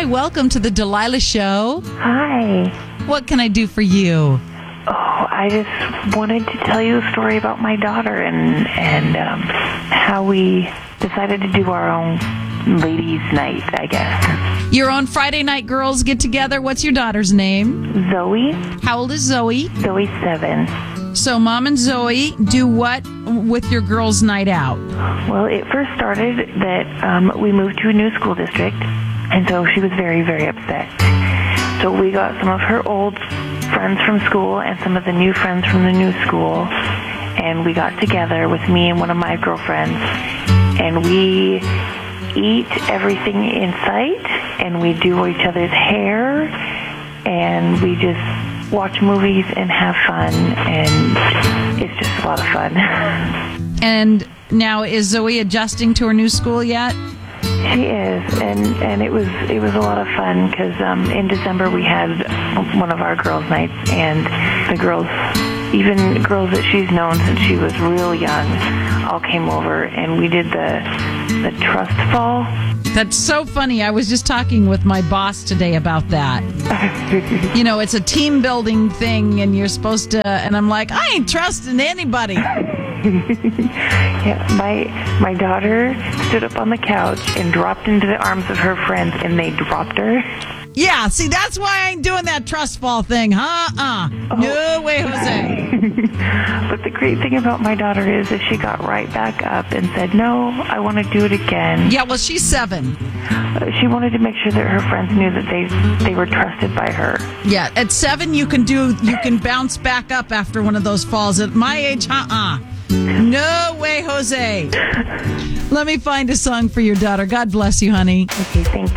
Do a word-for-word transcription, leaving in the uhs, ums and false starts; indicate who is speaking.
Speaker 1: welcome to the Delilah Show.
Speaker 2: Hi.
Speaker 1: What can I do for you?
Speaker 2: Oh, I just wanted to tell you a story about my daughter and and um, how we decided to do our own ladies' night, I guess.
Speaker 1: Your own Friday night girls get together. What's your daughter's name?
Speaker 2: Zoe.
Speaker 1: How old is Zoe?
Speaker 2: Zoe's seven.
Speaker 1: So Mom and Zoe do what with your girls' night out?
Speaker 2: Well, it first started that um, we moved to a new school district, and so she was very, very upset. So we got some of her old friends from school and some of the new friends from the new school, and we got together with me and one of my girlfriends, and we eat everything in sight, and we do each other's hair, and we just watch movies and have fun, and it's just a lot of fun.
Speaker 1: And now, is Zoe adjusting to her new school yet?
Speaker 2: She is, and, and it was it was a lot of fun because um, in December we had one of our girls' nights, and the girls, even girls that she's known since she was real young, all came over, and we did the the trust fall.
Speaker 1: That's so funny. I was just talking with my boss today about that. You know, it's a team building thing, and you're supposed to, and I'm like, I ain't trusting anybody.
Speaker 2: Yeah, my my daughter stood up on the couch and dropped into the arms of her friends, and they dropped her.
Speaker 1: Yeah, see, that's why I ain't doing that trust fall thing, huh? Uh, oh. No way, Jose.
Speaker 2: But the great thing about my daughter is that she got right back up and said, no, I want to do it again.
Speaker 1: Yeah, well, she's seven.
Speaker 2: Uh, she wanted to make sure that her friends knew that they they were trusted by her.
Speaker 1: Yeah, at seven, you can do, you can bounce back up after one of those falls. At my age, uh-uh. No way, Jose. Let me find a song for your daughter. God bless you, honey.
Speaker 2: Okay, thank